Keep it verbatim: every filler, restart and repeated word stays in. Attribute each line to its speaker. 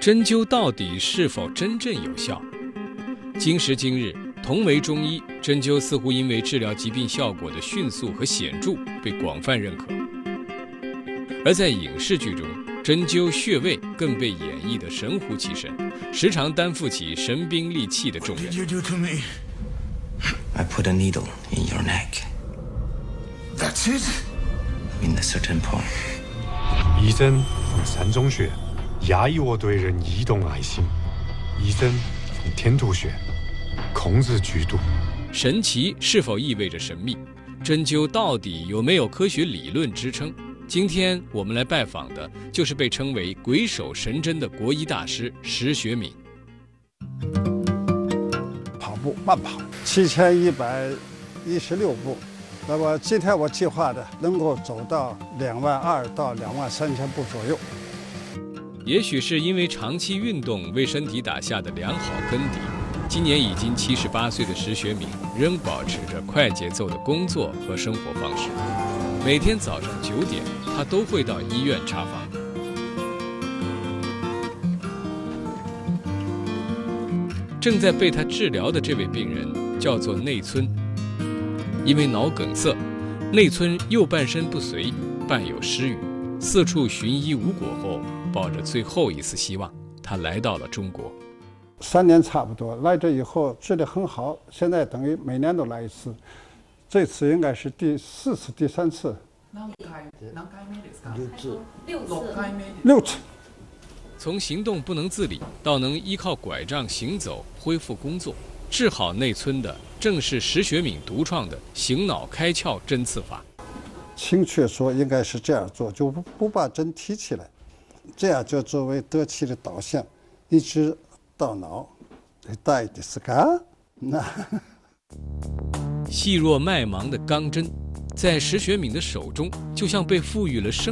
Speaker 1: 针灸到底是否真正有效？今时今日，同为中医，针灸似乎因为治疗疾病效果的迅速和显著被广泛认可。而在影视剧中，针灸穴位更被演绎得神乎其神，时常担负起神兵利器的重任。
Speaker 2: What did you do to me? I put a needle in your neck. That's it? In a certain point.
Speaker 3: 医针from膻中穴，压抑我对人移动爱心；医针from天突穴，控制剧毒。
Speaker 1: 神奇是否意味着神秘？针灸到底有没有科学理论支撑？今天我们来拜访的就是被称为鬼手神针的国医大师石学敏。
Speaker 4: 跑步慢跑七千一百一十六步，那么今天我计划的能够走到两万二到两万三千步左右。
Speaker 1: 也许是因为长期运动为身体打下的良好根底，今年已经七十八岁的石学敏仍保持着快节奏的工作和生活方式。每天早上九点，他都会到医院查房。正在被他治疗的这位病人叫做内村，因为脑梗塞，内村右半身不遂，伴有失语，四处寻医无果后，抱着最后一丝希望，他来到了中国。
Speaker 4: 三年差不多，来这以后治得很好，现在等于每年都来一次。这次应该是第四次、第三次。
Speaker 5: 六次。六次。
Speaker 4: 六次。
Speaker 1: 从行动不能自理到能依靠拐杖行走、恢复工作，治好内村的正是石学敏独创的醒脑开窍针刺法。
Speaker 4: 精确说应该是这样做，就不不把针提起来，这样就作为得气的导向，一直到脑。带的是干那。
Speaker 1: 细若麦芒的钢针，在石学敏的手中，就像被赋予了生